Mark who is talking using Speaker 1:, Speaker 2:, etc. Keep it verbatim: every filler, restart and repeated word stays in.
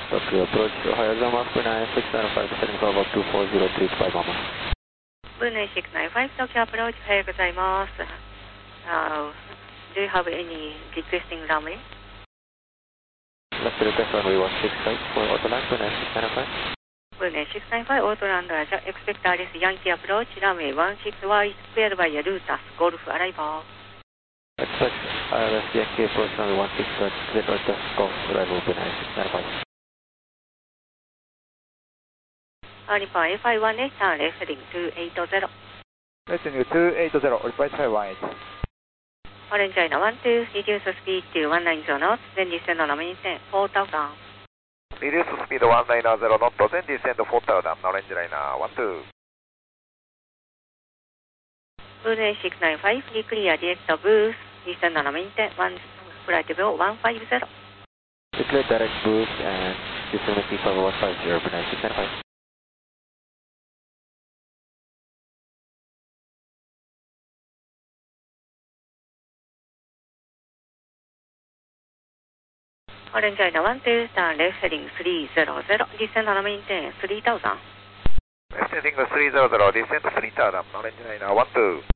Speaker 1: Tokyo approach, Ohio Zama, nine six nine five, setting for about two four zero three five, Mama.
Speaker 2: ブルネシックスナインファイブ Tokyo approach, おはようございます。Uh, do you have any requesting runway?
Speaker 1: Left request runway one six five for Autoland, nine six nine five.
Speaker 2: ブルネシックスナインファイブ Autoland, expect Alice Yankee approach, runway one six Y, squared by Lutas, Golf arrival.
Speaker 1: Expect Alice Yankee approach runway one six five, clear Lutas, Golf arrival, nine six nine five.
Speaker 2: Reply F I one eight, turn left heading two eight zero.
Speaker 3: Listening two eight zero, reply five one eight.
Speaker 2: Orange China one two, reduce speed to one nine zero knots, then descend on maintain four thousand.
Speaker 3: Reduce speed one nine zero knots, then descend four thousand, Orange Liner one two.
Speaker 2: Blue six nine five, clear direct boost, descend on maintain one flight level one five zero.
Speaker 1: Declare direct boost and descend with T one five zero, nine six nine five.
Speaker 2: Orange China one two, turn left heading three zero zero, descend on maintain three thousand.
Speaker 3: Left heading three zero zero, descend three thousand, Orange Liner one two.